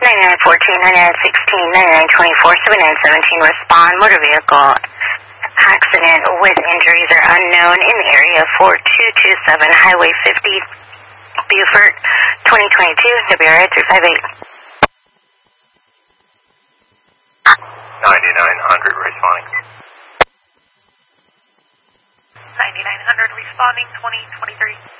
9914, 9916, 9924, 7917, respond. Motor vehicle accident with injuries are unknown in area 4227, Highway 50, Beaufort, 2022, WRA 358. 9900 responding. 9900 responding, 2023.